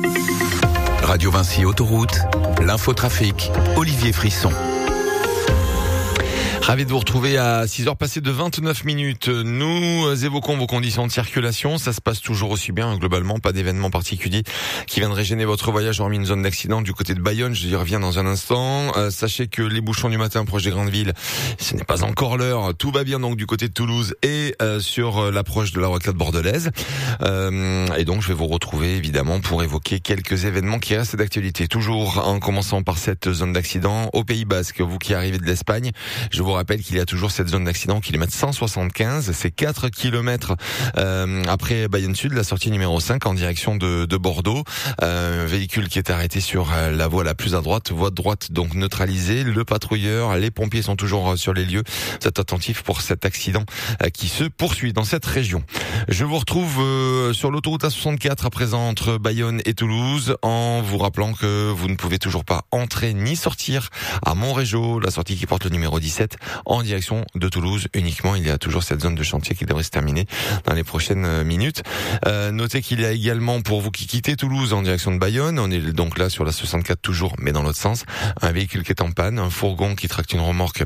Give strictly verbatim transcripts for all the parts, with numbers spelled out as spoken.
Radio Vinci Autoroute, l'infotrafic, Olivier Frisson. Ravi de vous retrouver à six heures passées de vingt-neuf minutes. Nous évoquons vos conditions de circulation. Ça se passe toujours aussi bien, globalement. Pas d'événement particulier qui viendrait gêner votre voyage, hormis une zone d'accident du côté de Bayonne. Je y reviens dans un instant. Euh, sachez que les bouchons du matin proche des grandes villes, ce n'est pas encore l'heure. Tout va bien donc du côté de Toulouse et euh, sur l'approche de la rocade bordelaise. Euh, et donc je vais vous retrouver évidemment pour évoquer quelques événements qui restent d'actualité. Toujours en commençant par cette zone d'accident au Pays Basque. Vous qui arrivez de l'Espagne, je vous rappelle qu'il y a toujours cette zone d'accident, kilomètre cent soixante-quinze, c'est quatre kilomètres euh, après Bayonne Sud, la sortie numéro cinq en direction de, de Bordeaux. Euh, un véhicule qui est arrêté sur la voie la plus à droite, voie de droite donc neutralisée. Le patrouilleur, les pompiers sont toujours sur les lieux. Vous êtes attentifs pour cet accident euh, qui se poursuit dans cette région. Je vous retrouve euh, sur l'autoroute A soixante-quatre à présent entre Bayonne et Toulouse, en vous rappelant que vous ne pouvez toujours pas entrer ni sortir à Montrégeau, la sortie qui porte le numéro dix-sept, en direction de Toulouse uniquement. Il y a toujours cette zone de chantier qui devrait se terminer dans les prochaines minutes. Euh, notez qu'il y a également, pour vous qui quittez Toulouse en direction de Bayonne, on est donc là sur la soixante-quatre toujours, mais dans l'autre sens, un véhicule qui est en panne, un fourgon qui tracte une remorque.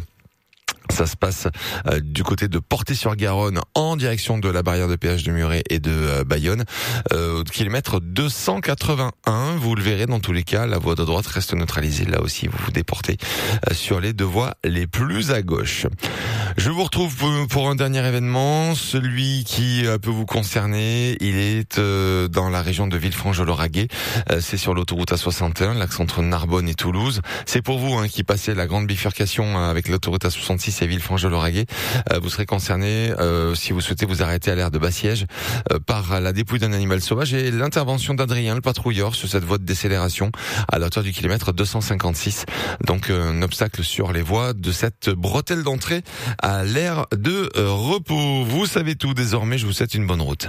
Ça se passe euh, du côté de Portet-sur-Garonne en direction de la barrière de péage de Muret et de euh, Bayonne, euh, au kilomètre deux cent quatre-vingt-un. Vous le verrez dans tous les cas, la voie de droite reste neutralisée. Là aussi, vous vous déportez euh, sur les deux voies les plus à gauche. Je vous retrouve pour un dernier événement, celui qui euh, peut vous concerner. Il est euh, dans la région de Villefranche-de-Lauragais. Euh, c'est sur l'autoroute A soixante et un, l'axe entre Narbonne et Toulouse. C'est pour vous hein, qui passez la grande bifurcation euh, avec l'autoroute A soixante-six et Villefranche-de-Lauragais. Euh, vous serez concerné, euh, si vous souhaitez vous arrêter à l'aire de Bassiège, euh, par la dépouille d'un animal sauvage et l'intervention d'Adrien, le patrouilleur, sur cette voie de décélération à la hauteur du kilomètre deux cent cinquante-six. Donc euh, un obstacle sur les voies de cette bretelle d'entrée à l'aire de euh, repos. Vous savez tout désormais, je vous souhaite une bonne route.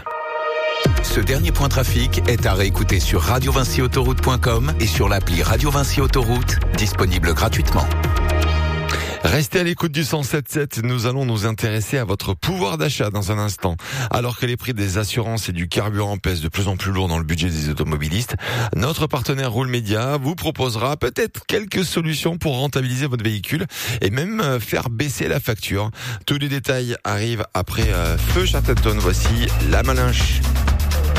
Ce dernier point trafic est à réécouter sur radio vinci autoroute point com et sur l'appli Radio Vinci Autoroute, disponible gratuitement. Restez à l'écoute du cent sept sept, nous allons nous intéresser à votre pouvoir d'achat dans un instant. Alors que les prix des assurances et du carburant pèsent de plus en plus lourd dans le budget des automobilistes, notre partenaire Roule Média vous proposera peut-être quelques solutions pour rentabiliser votre véhicule et même faire baisser la facture. Tous les détails arrivent après euh, Feu Chatterton. Voici La Malinche.